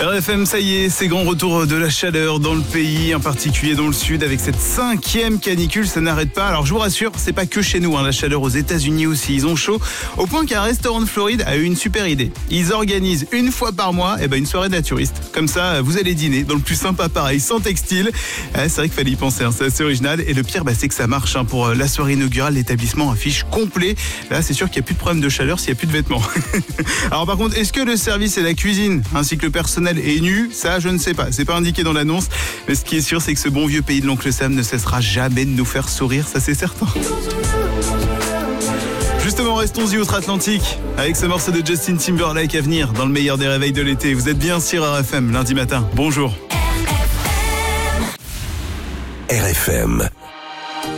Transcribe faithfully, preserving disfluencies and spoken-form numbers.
R F M, ça y est, c'est grand retour de la chaleur dans le pays, en particulier dans le sud, avec cette cinquième canicule, ça n'arrête pas. Alors je vous rassure, c'est pas que chez nous, hein, la chaleur aux États-Unis aussi, ils ont chaud, au point qu'un restaurant de Floride a eu une super idée. Ils organisent une fois par mois eh ben, une soirée naturiste. Comme ça, vous allez dîner dans le plus sympa pareil, sans textile. Eh, c'est vrai qu'il fallait y penser, hein, c'est assez original. Et le pire, bah, c'est que ça marche. Hein, pour la soirée inaugurale, l'établissement affiche complet. Là, c'est sûr qu'il n'y a plus de problème de chaleur s'il n'y a plus de vêtements. Alors par contre, est-ce que le service et la cuisine, ainsi que le personnel est nu? Ça, je ne sais pas. C'est pas indiqué dans l'annonce. Mais ce qui est sûr, c'est que ce bon vieux pays de l'oncle Sam ne cessera jamais de nous faire sourire. Ça, c'est certain. Justement, restons-y outre-Atlantique avec ce morceau de Justin Timberlake à venir dans le meilleur des réveils de l'été. Vous êtes bien sur R F M lundi matin. Bonjour. R F M.